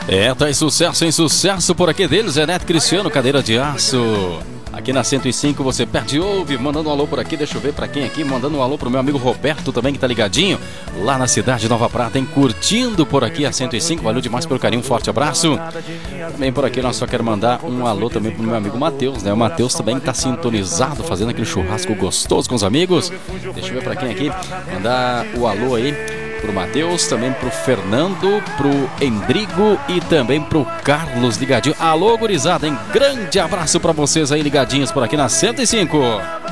Tá em sucesso por aqui deles, Zé Neto Cristiano, cadeira de aço. Aqui na 105 você perde e ouve, mandando um alô por aqui, deixa eu ver pra quem aqui, mandando um alô pro meu amigo Roberto também, que tá ligadinho, lá na cidade de Nova Prata, hein, curtindo por aqui a 105, valeu demais pelo carinho, um forte abraço. Também por aqui nós só quero mandar um alô também pro meu amigo Matheus, né, o Matheus também tá sintonizado, fazendo aquele churrasco gostoso com os amigos. Deixa eu ver pra quem aqui, mandar o alô aí pro Matheus, também pro Fernando, pro Endrigo e também pro Carlos ligadinho. Alô, gurizada, hein? Grande abraço pra vocês aí ligadinhos por aqui na 105.